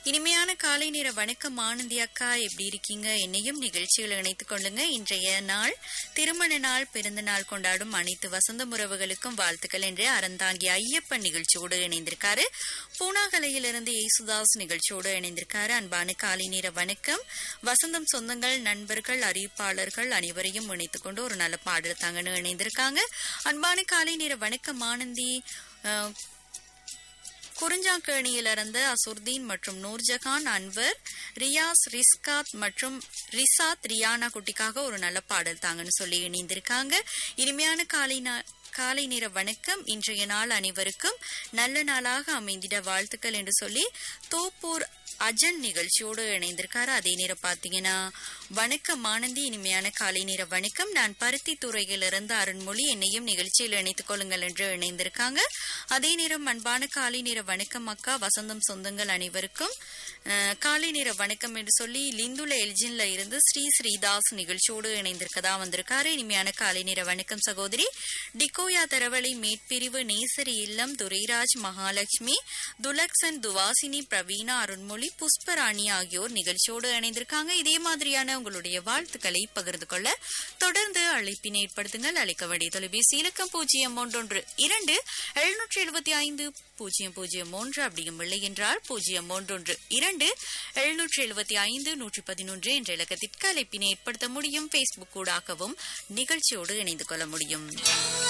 இனிமையான காலை நேர வணக்கம் ஆனந்தி அக்கா, எப்படி இருக்கீங்க? என்னையும் நிகழ்ச்சியில் இணைத்துக் கொள்ளுங்க. இன்றைய நாள் திருமண நாள், பிறந்த நாள் கொண்டாடும் அனைத்து வசந்த உறவுகளுக்கும் வாழ்த்துக்கள் என்று அறந்தாங்கி ஐயப்பன் நிகழ்ச்சியோடு இணைந்திருக்காரு. பூனாகலையிலிருந்து ஏசுதாஸ் நிகழ்ச்சியோடு இணைந்திருக்காரு. அன்பான காலை நேர வணக்கம். வசந்தம் சொந்தங்கள், நண்பர்கள், அறிவிப்பாளர்கள் அனைவரையும் இணைத்துக் கொண்டு ஒரு நல்ல பாடல் தாங்கன்னு இணைந்திருக்காங்க. அன்பான காலை நேர வணக்கம் ஆனந்தி. குறிஞ்சாக்கேணியிலிருந்து அசுர்தீன் மற்றும் நூர்ஜஹான், அன்வர், ரியாஸ், ரிஸ்காத் மற்றும் ரிசாத் ரியானா குட்டிக்காக ஒரு நல்ல பாடல் தாங்கன்னு சொல்லி இணைந்திருக்காங்க. இனிமையான காலை நேர வணக்கம். இன்றைய நாள் அனைவருக்கும் நல்ல நாளாக அமைந்திட வாழ்த்துக்கள் என்று சொல்லி தோப்பூர் அஜன் நிகழ்ச்சியோடு இணைந்திருக்காரு. அதே நேரம் பாத்தீங்கன்னா, வணக்கம் ஆனந்தி, இனிமையான காலை நேர வணக்கம். நான் பருத்தி துறையிலிருந்து அருண்மொழி, என்னையும் நிகழ்ச்சியில் இணைத்துக் கொள்ளுங்கள் என்று இணைந்திருக்காங்க. அதே நேரம் அன்பான காலை நேர வணக்கம் அக்கா, வசந்தம் சொந்தங்கள் அனைவருக்கும் காலை நேர வணக்கம் என்று சொல்லி லிந்துல எல்ஜின்ல இருந்து ஸ்ரீதாஸ் நிகழ்ச்சியோடு இணைந்திருக்கதா வந்திருக்காரு. இனிமையான காலை நேர வணக்கம் சகோதரி. டிகோயா தரவளை மேற்பிரிவு நேசரி இல்லம் துரைராஜ், மகாலட்சுமி, துலக்சன், துவாசினி, பிரவீனா, அருண்மொழி, புஷ்பராணி ஆகியோர் நிகழ்ச்சியோடு இணைந்திருக்காங்க. இதே மாதிரியான உங்களுடைய வாழ்த்துக்களை பகிர்ந்து கொள்ள தொடர்ந்து அழைப்பினை ஏற்படுத்துங்கள். அழைக்க வேண்டிய தொலைபேசி இலக்கம் 012-775-003 அப்படியும் இல்லை என்றால் 031-2-775-111 என்ற இலக்கத்திற்கு அழைப்பினை ஏற்படுத்த முடியும். பேஸ்புக் ஊடாகவும் நிகழ்ச்சியோடு இணைந்து கொள்ள முடியும்.